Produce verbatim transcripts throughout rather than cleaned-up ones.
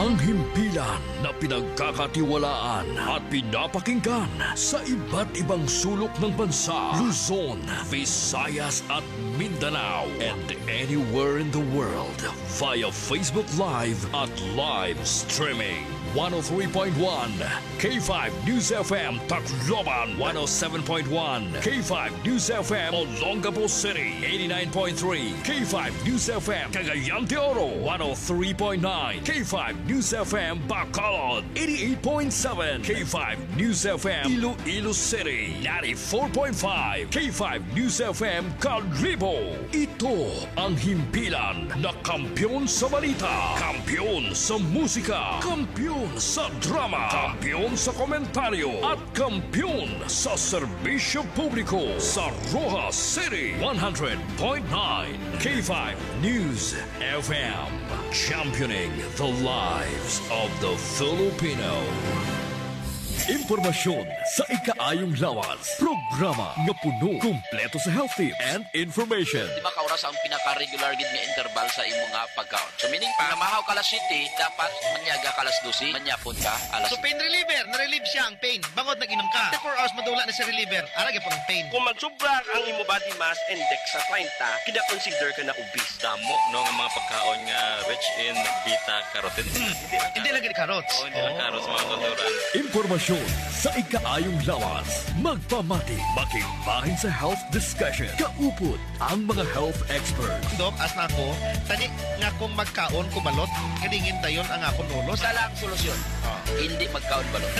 Ang himpilan na pinagkakatiwalaan at pinapakinggan sa iba't ibang sulok ng bansa, Luzon, Visayas at Mindanao, and anywhere in the world via Facebook Live at live streaming. one oh three point one K five News F M Tacloban, one oh seven point one K five News F M Olongapo City, eighty-nine point three K five News F M Cagayan de Oro, one oh three point nine K five News F M Bacolod, eighty-eight point seven K five News F M Iloilo City, ninety-four point five K five News F M Calibo. Ito ang himpilan na kampyon sa balita, kampyon sa musika, kampyon sa drama, kampyon sa komentaryo at kampyon sa serbisyo publiko sa Rojas City, one hundred point nine K five News F M, championing the lives of the Filipino. Impormasyon sa ikaayong lawas. Programa nga puno, kumpleto sa health tips and information. Di ba kauras ang pinaka-regular gid nga interval sa imo nga pagkaon? So meaning pa, namahaw ka alas siyete, dapat manyaga ka alas dose, manyapon ka alas So pain reliever, na-relieve siya ang pain. Bangod nag-inom ka. four hours madula na sa reliever. Arag pa ang pain. Kung magsubra ang imo body mass index sa thirty, kina-consider ka na obese. Damo no nga mga pagkaon nga rich in beta-carotene. Hmm. Hindi lang gid carrots. Oo, hindi lang carrots, mga kanduran. Impormasyon sa ikaayong lawas. Magpamati, makibahin sa health discussion. Kaupot ang mga health experts. Dok, as na ako, tani nga kung magkaon kumalot, kadingin tayon ang akong ulos. Sa lang solusyon. Hindi magkaon balot.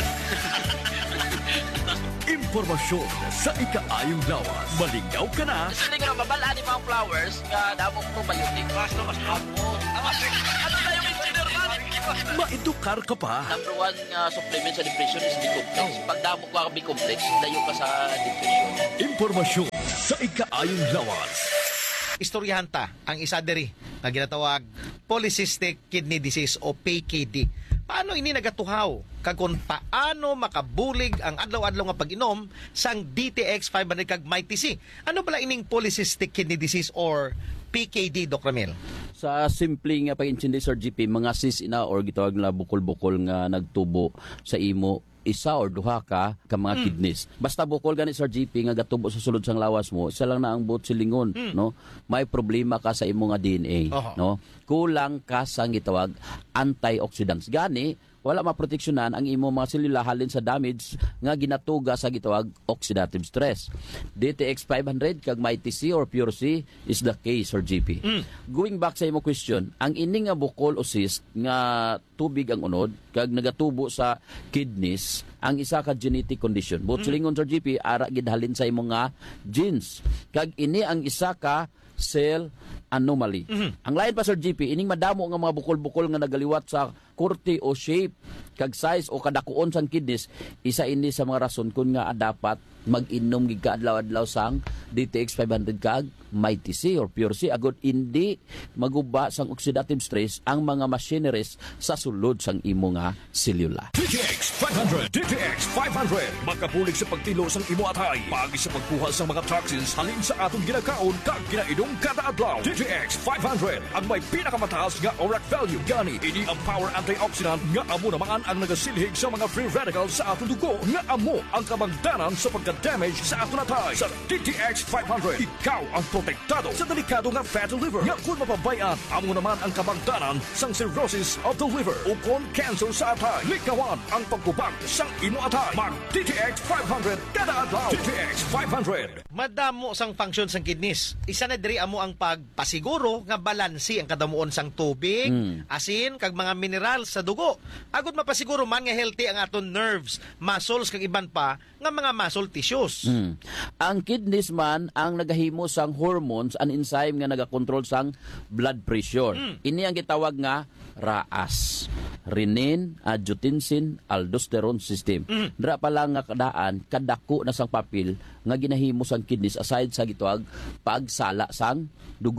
Impormasyon sa ikaayong lawas. Malingaw ka na. Kasi hindi ka na mabalaan yung mga flowers nga damong probiotic. Mas na mas hapon. Ano tayo yung engineer man? Maedukar ka pa. Number one nga supplement sa depression is B-complex. Pag damog ka B-complex, dayo ka sa depression. Impormasyon sa ikaayong lawas. Istoryahan ta ang isa diri nga ginatawag polycystic kidney disease o P K D. Paano ini nagatuhaw? Kag kung paano makabulig ang adlaw-adlaw nga pag-inom sang D T X five hundred kag M I T C? Ano pala ining polycystic kidney disease or P K D, Doc Ramil? Sa simple nga pag-intindi, Sir G P, mga cis ina or gitawag na bukol-bukol nga nagtubo sa imo isa or duha ka ka mga mm. kidneys. Basta bukol gani, Sir G P, nga gatubo sa sulod sang lawas mo, isa lang na ang buot silingon, mm. no? May problema ka sa imo nga D N A, uh-huh. no? Kulang ka sa gitawag antioxidants. Gani wala maproteksyonan ang imo mga selula halin sa damage nga ginatuga sa gitawag oxidative stress. D T X five hundred kag M I T C or Pure C is the case, or G P. Mm. Going back sa imo question, ang ini nga bukol o cyst nga tubig ang unod kag nagatubo sa kidneys, ang isa ka genetic condition. But mm. silingon, Sir G P, ara gid halin sa imo nga genes. Kag ini ang isa ka cell anomaly. Mm-hmm. Ang lain pa, Sir G P, ining madamo nga mga bukol-bukol nga nagaliwat sa kurte o shape, kag size o kadakuon sang kidneys, isa ini sa mga rason kung nga dapat mag-inom gid ka adlaw-adlaw sang D T X five hundred kag M I T C or Pure C agud hindi maguba sang oxidative stress ang mga machineries sa sulod sang imo nga selula. D T X five hundred D T X five hundred makabulig sa pagtilo sang imo atay, pagi sa pagkuha sang mga toxins halin sa atong ginakaon kag ginainom kada adlaw. D T X five hundred ang may pinakamataas nga O R A C value, gani ini ang power antioxidant nga amo naman ang nagasilhig sa mga free radicals sa atong dugo nga amo ang kabangdanan sa pagka-damage sa atong atay. Sa D T X five hundred, ikaw ang protektado sa delikado nga fatty liver nga kung mapabayaan, amo naman ang kabangdanan sang cirrhosis of the liver o kon cancer sa atay. Likawan ang pagkubag sang imo atay. Mag D T X five hundred kada adlaw. D T X five hundred. Madamo sang function sang kidneys. Isa na diri amo ang pagpasiguro nga balansi ang kadamuon sang tubig, mm. asin kag mga mineral sa dugo. Agud mapasiguro man nga healthy ang aton nerves, muscles kag iban pa nga mga muscle tissues. Mm. Ang kidneys man ang nagahimo sang hormones and enzyme nga nagakontrol sang blood pressure. Mm. Ini ang gitawag nga R A S, renin, angiotensin, aldosterone system. Mm. Dra pa lang nga kadaan kadako na sang papel nga ginahimo sang kidneys aside sa gitawag pagsala sang dugo.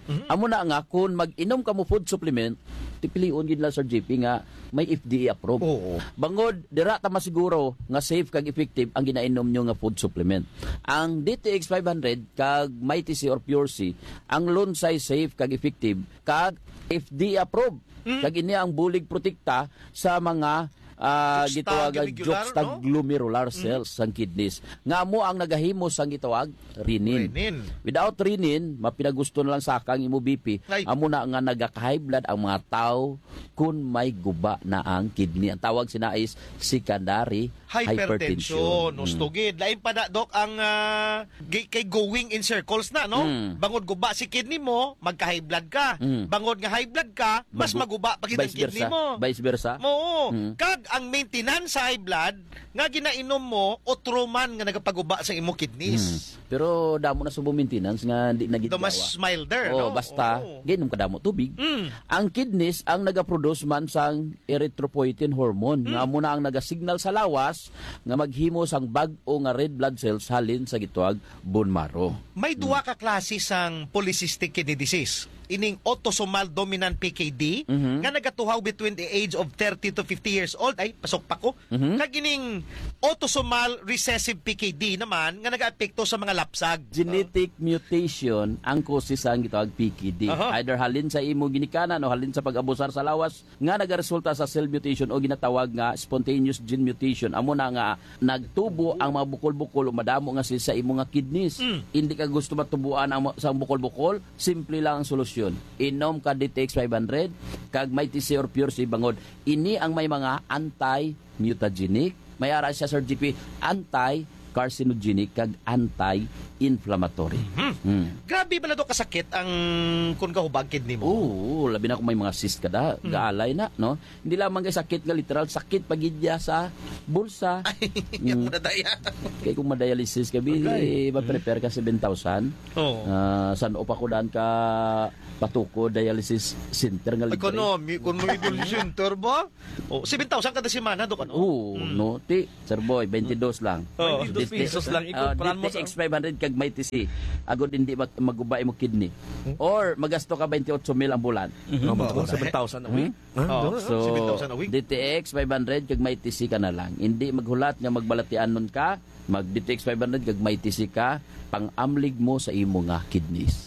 Amo na nga kung mag-inom ka mo food supplement, tipilion gid lang Sir J P nga may F D A approved. Oo. Bangod dira ta masiguro nga safe kag effective ang ginainom nyo nga food supplement. Ang D T X five hundred kag Mighty C or Pure C, ang Lunsay safe kag effective kag F D A approved. Kag ini ang bulig protekta sa mga uh, gitawag Juxtaglomerular, juxtaglomerular cells sang kidneys. Nga mo ang nagahimo sang gitawag renin. Renin. Without renin, mapinagusto na lang sa kang imo B P, Ay. amo na nga nagaka-high blood ang mga tao kung may guba na ang kidney. Ang tawag sina is secondary Hypertension, hypertension. ustugid. Lain pa na, Dok, ang ah, gi- kay going in circles na, no? Mm. Bangod guba si kidney mo, magka-high blood ka. Mm. Bangod nga high blood ka, mas Magu- maguba pa ang Vice kidney versa. mo. Vice versa. Mo. Mm. Kag ang maintenance sa high blood, nga ginainom mo, otroman nga nagapaguba sa imo kidneys. Pero damo na subo maintenance nga di na Ito gidyawa. mas milder, Oh, no? basta Oo. ginom ka damo tubig. Mm. Ang kidneys ang nagaproduce man sang erythropoietin hormone nga amo na ang nagasignal sa lawas nga maghimo sang bag-o nga red blood cells halin sa gituag bone marrow. May duwa ka klase sang polycystic kidney disease. Ining autosomal dominant P K D Mhm. nga nagatuhaw between the age of thirty to fifty years old. Ay, pasok pa ko. Mhm. Kag ining autosomal recessive P K D naman nga nagaapekto sa mga lapsag. Genetic mutation ang causes sa gitawag P K D. Aha. Either halin sa imo ginikanan o halin sa pag-abusar sa lawas nga nagaresulta sa cell mutation o ginatawag nga spontaneous gene mutation. Amo na nga nagtubo ang mga bukol-bukol o madamo nga si sa imo nga kidneys. Mm. Hindi ka gusto matubuan ang sa bukol-bukol, simple lang ang solusyon. Inom ka D T X five hundred kag Mighty C or Pure C bangod. Ini ang may mga anti-mutagenic, may ara siya Sir G P, anti-carcinogenic kag anti-inflammatory. Mm. Grabe ba na do kasakit ang kun kahubag kidney mo? Oo, labi na kung may mga cyst ka da, Hmm. gaalay na, no? Hindi lamang kay sakit nga literal, sakit pagidya sa bulsa. Ay, yan mo na daya. Kaya kung ma-dialysis ka, okay. ma-prepare ka seven thousand. Oo. Uh, saan o pa ko daan ka patuko dialysis center nga libre. Economy, kung may center ba? Oh, seven thousand kada semana do kan. Oo, no? Ti, sir boy, twenty-two lang. Oh. twenty-two pesos lang. Ikumpran mo D T sa... X five hundred kag may T C. Agod hindi mag magubay mo kidney. Or magasto ka twenty-eight mil ang bulan. seven thousand a week. Oh, So, seven thousand a week. D T X five hundred kag may T C ka na lang. Hindi maghulat nga magbalatian nun ka, mag D T X five hundred kag may T C ka, pang-amlig mo sa imo nga kidneys.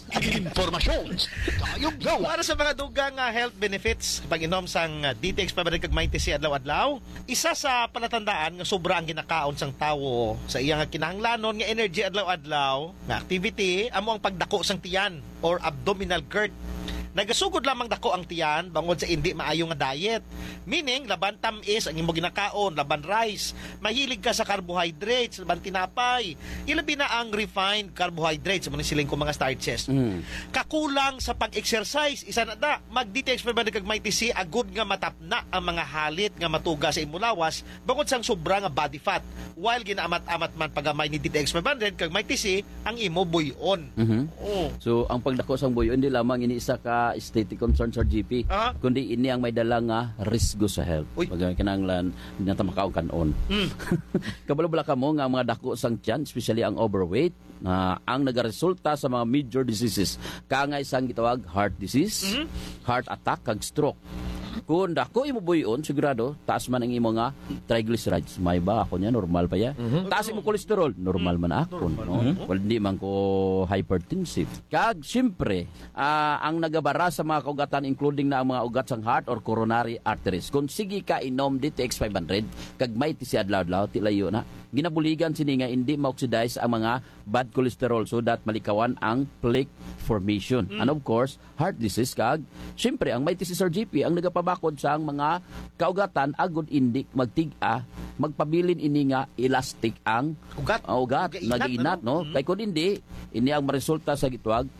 Para sa mga dugang nga health benefits pag inom sang uh, D T X five hundred kag ninety C adlaw-adlaw, isa sa palatandaan nga sobra ang ginakaon sang tawo sa iyang kinahanglanon nga energy adlaw-adlaw nga activity amo ang pagdako sang tiyan or abdominal girth. Nagasugod lamang dako ang tiyan bangod sa hindi maayo nga diet. Meaning, laban tamis ang imo ginakaon, laban rice. Mahilig ka sa carbohydrates, laban tinapay. Ilabi na ang refined carbohydrates, muna siling ko mga starches. Mm. Kakulang sa pag-exercise, isa na da, mag-D T X five hundred kag ninety C, agud nga matapna ang mga halit nga matuga sa imo lawas bangod sang sobra nga body fat. While ginaamat-amat man pagamay ni D T X five hundred kag ninety C, ang imo buyon. Mhm. Oh. So, ang pagdako sang buyo, hindi lamang ini isa ka aesthetic concern sa G P, Ah. kundi ini ang may dala nga risgo sa health. Uy. Pag kinahanglan, hindi na tamakaw kanon. Mm. Kabalo-bala ka mo nga mga dako sang tiyan, especially ang overweight, na ang nagaresulta sa mga major diseases. Kangay sang gitawag heart disease, Mhm. heart attack, kag stroke. Kung dako imo buyon, sigurado, taas man ang imo nga triglycerides. May ba ako niya, normal pa ya. Taas imo kolesterol, normal man ako. No? Well, hindi man ko hypertensive. Kag, siyempre, ah, ang nagabara sa mga kaugatan, including na ang mga ugat sang heart or coronary arteries. Kung sige ka inom D T X five hundred, kag may T C adlaw-adlaw, tilayo na. Ginabuligan sini nga hindi ma-oxidize ang mga bad cholesterol so that malikawan ang plaque formation. And of course, heart disease kag syempre ang may T C Sir G P ang nagapabakod sa ang mga kaugatan agud indi magtig-a magpabilin ini nga elastic ang Ugat. ang ugat Nagainat, nagiinat ano? no kay kun hindi ini ang maresulta sa gituag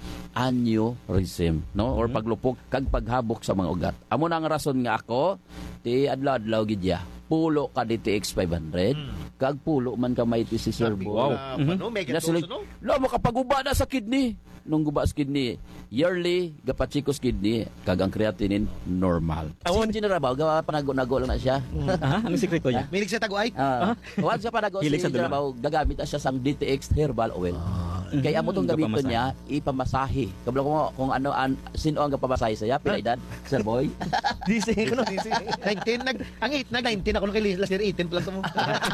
aneurysm no or paglupok kag paghabok sa mga ugat. Amo na ang rason nga ako ti adlaw-adlaw gid ya pulo ka D T X five hundred kag pulo man ka may T C Sir Sabi Bo. ko na, ano, mega Na sila, dose, no? lo makapaguba na sa kidney. Nung guba sa kidney, yearly gapachikos kidney kag ang creatinine normal. Awon general ba gawa panago-nago lang na siya. Ah, anong sekreto niya? Milig sa taguay? Ah, uh, sa panago Hilig si sa dula. general gagamit na siya sang D T X herbal oil. Kaya amo tong Mm, gamiton kapamasahe. niya ipamasahe. Kabla ko mo kung ano an, sino ang kapamasahe saya pila edad, Sir Boy. D C ko no, D C. nineteen, nag, ang eight na, nineteen ako nung kay last year, eighteen pa lang mo.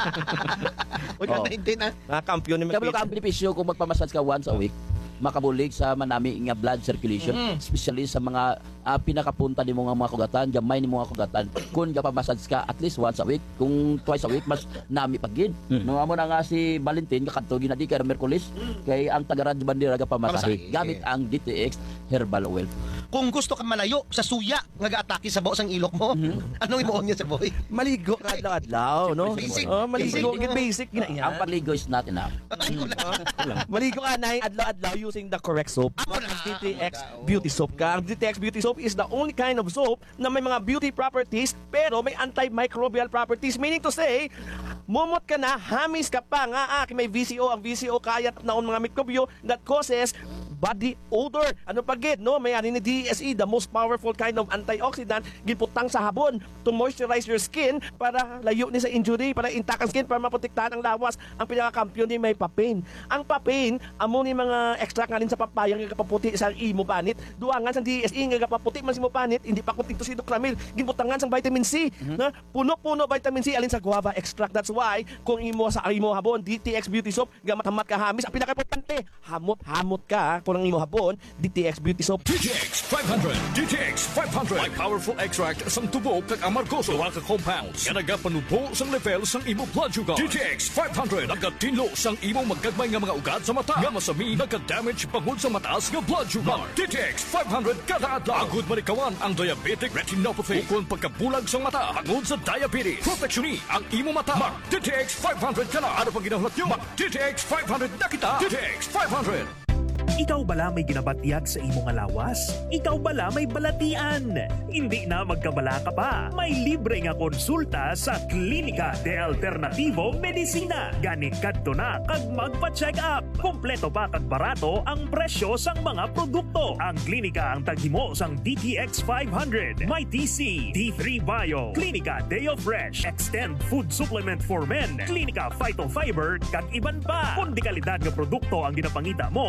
Huwag ka Oh. nineteen ah. Mga kampiyon ni Kabla ka ang McPitch. benepisyo kung magpamassage ka once a week, makabulig sa manami nga blood circulation, especially sa mga ah, pinakapunta ni mo nga mga kugatan, gamay ni mga kugatan. Kung gapamassage ka at least once a week, kung twice a week mas nami pagid. Mm. Nung amo na nga si Valentin kakadto ginadi kay Merkulis kay ang taga Radyo Bandera gapamasahe Pamasahe. gamit ang D T X Herbal Oil. Kung gusto ka malayo sa suya nga gaatake sa baos ang ilok mo, anong imuon niya sa boy? Maligo ka adlaw-adlaw, no? Basic. Oh, maligo Basic. ka basic gina yan. Ang pagligo is not enough. Patay ko na. Maligo ka na adlaw-adlaw using the correct soap. Amo na. D T X Beauty Soap ka. Ang D T X Beauty Soap is the only kind of soap na may mga beauty properties pero may antimicrobial properties. Meaning to say, mumot ka na, hamis ka pa nga, ah, may V C O. Ang V C O kayat naon mga mikrobyo that causes body odor. Ano pa gid, no? May ani ni D S E, the most powerful kind of antioxidant, giputang sa habon to moisturize your skin para layo ni sa injury, para intact ang skin, para maprotektahan ang lawas. Ang pinaka-kampiyon ni may papain. Ang papain, amo ni mga extract nga rin sa papaya nga kapaputi sa imo panit. Duangan sa D S E nga kapaputi man sa imo panit, hindi pa kutik to si Docramil. Gibutangan sa vitamin C. Na puno-puno vitamin C alin sa guava extract. That's why kung imo sa imo habon, D T X Beauty Soap, gamat-hamat ka hamis, ang pinaka-importante, hamot-hamot ka kung ang imo habon, D T X Beauty Soap. D T X five hundred, D T X five hundred. May powerful extract sang tubo kag amargoso nga ka compounds. Nga nagapanubo sang level sang imo blood sugar. D T X five hundred nagatinlo sang imo magkagmay nga mga ugat sa mata. Nga masami nagka-damage pangod sa mataas nga blood sugar. D T X five hundred kada adlaw. Agud manikawan ang diabetic retinopathy. Ukon pagkabulag sang mata pangod sa diabetes. Proteksyon ni ang imo mata. Mag D T X five hundred kana. Ano pang ginahulak nyo? Mag D T X five hundred na kita. D T X five hundred. Ikaw bala may ginabatyag sa imong nga lawas? Ikaw bala may balatian? Hindi na magkabala ka pa. May libre nga konsulta sa Klinika de Alternativo Medicina. Gani kadto na kag magpa-check up. Kompleto pa kag barato ang presyo sang mga produkto. Ang klinika ang taghimo sang D T X five hundred. May T C, D three Bio, Klinika Deo Fresh, Extend Food Supplement for Men, Klinika Phytofiber kag iban pa. Kung di kalidad nga produkto ang ginapangita mo,